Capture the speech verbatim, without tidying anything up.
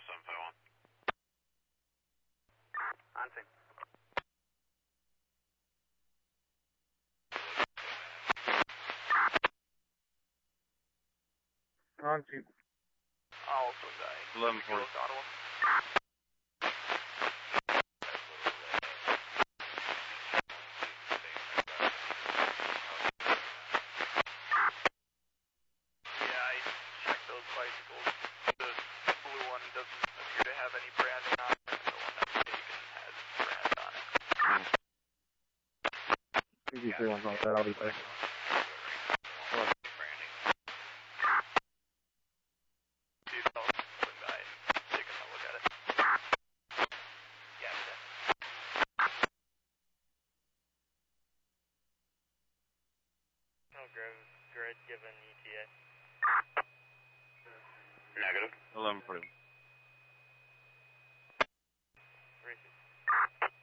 seven five one. On scene. On scene. Also die. eleven forty. Ottawa. Yeah, I checked those bicycles. The blue one doesn't appear to have any branding on it. The one that was taken has brand on it. P G three one's on set, I'll be back. Dude, I'll swing by and take a look at it. Yeah, okay. No grid, grid given E T A. Negative. eleven forty.